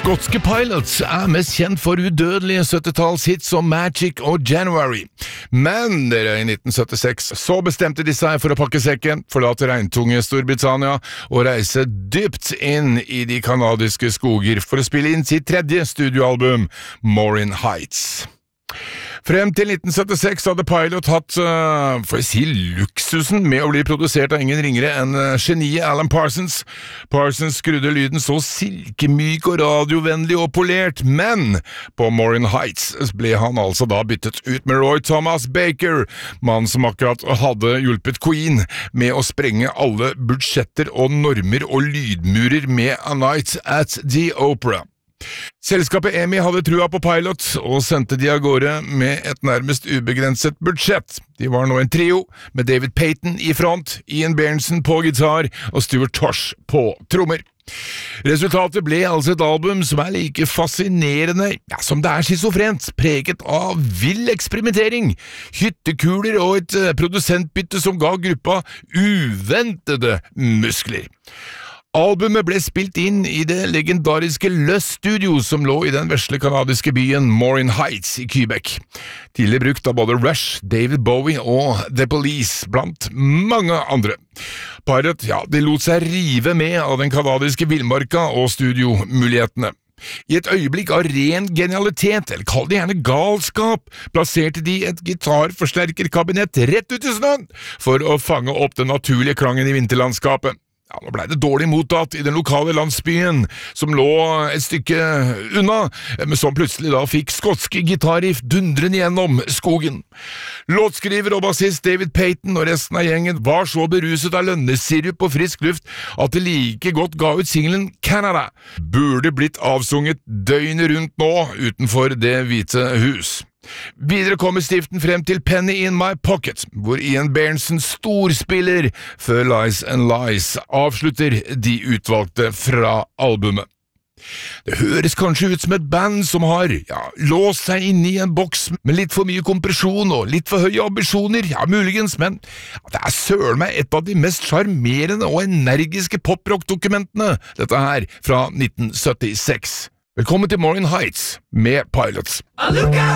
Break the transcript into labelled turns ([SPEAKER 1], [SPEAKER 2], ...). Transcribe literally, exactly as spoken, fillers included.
[SPEAKER 1] Skotske Pilots er mest kjent for udødelige syttitalls-hits som Magic og January. Men dere, i nitten syttiseks så bestemte de seg for å pakke sekken, forlate regntunge Storbritannia og reise dypt inn i de kanadiske skoger for å spille inn sitt tredje studioalbum, Morin Heights. Frem til nitten syttiseks hadde Pilot hatt, uh, for å si, luksusen med å bli produsert av ingen ringere enn uh, geniet Alan Parsons. Parsons skrudde lyden så silkemyk og radiovennlig og polert, men på Morin Heights ble han altså da byttet ut med Roy Thomas Baker, mannen som akkurat hadde hjulpet Queen med å sprenge alle budsjetter og normer og lydmurer med A Night at the Opera. Selskapet EMI hadde trua på Pilot og sendte de av gårde med et nærmest ubegrenset budsjett. De var nå en trio med David Payton i front, Ian Berenson på gitar og Stuart Tosh på trommer. Resultatet ble altså et album som er like fascinerende ja, som det er schizofrent, preget av vill eksperimentering, hyttekuler og et produsentbytte som ga gruppa uventede muskler. Albumet ble spilt inn i det legendariske Lust Studio som lå i den vesle kanadiske byen Morin Heights i Quebec. Tidligere brukt av både Rush, David Bowie og The Police, blant mange andre. Pilot, ja, de lot seg rive med av den kanadiske villmarka og studiomulighetene. I et øyeblikk av ren genialitet, eller kall det gjerne galskap, plasserte de et gitarforsterkerkabinett rett ut i snøen for å fange opp den naturlige klangen i vinterlandskapet. Ja, nå ble det dårlig mottatt i den lokale landsbyen, som lå et stykke unna, men som plutselig da fikk skotske gitarriff dundrende gjennom skogen. Låtskriver og bassist David Payton og resten av gjengen var så beruset av lønnesirup og frisk luft at det like godt ga ut singelen Canada. Burde blitt avsunget døgnet rundt nå utenfor Det hvite hus. Videre kommer stiften frem til Penny in My Pocket, hvor Ian Berenson storspiller før Lies and Lies avslutter de utvalgte fra albumet. Det høres kanskje ut som et band som har ja, låst seg inne i en boks med litt for mye kompresjon og litt for høye ambisjoner, ja muligens, men det er søren meg et av de mest charmerende og energiske poprock-dokumentene, dette her fra nitten syttiseks. Velkommen til Morin Heights med Pilots.